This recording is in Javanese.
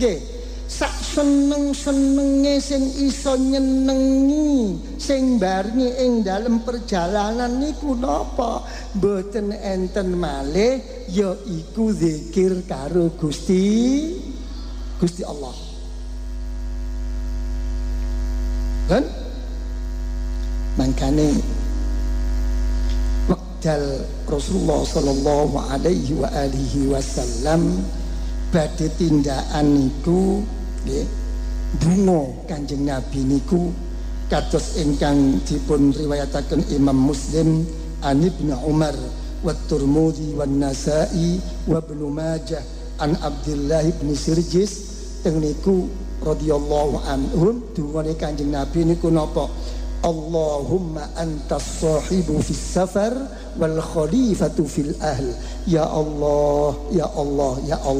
sak seneng-senenge sing iso nyenengi sing barengi ing dalem perjalanan niku napa? Mboten enten malih yaiku zikir karo Gusti Allah. Kan? Mangkane wekdal Rasulullah sallallahu alaihi wa alihi wasallam badhe tindakan niku nggih bunga Kanjeng Nabi niku kados ingkang dipun riwayataken Imam Muslim an Ibnu Umar wa Tirmidzi wan Nasa'i wa Ibnu Majah an Abdullah bin Sirjis teng niku radhiyallahu anhum dungane Kanjeng Nabi niku napa? Allahumma antas sahibu fis safar wal khalifatu fil ahl. Ya Allah, ya Allah, ya Allah.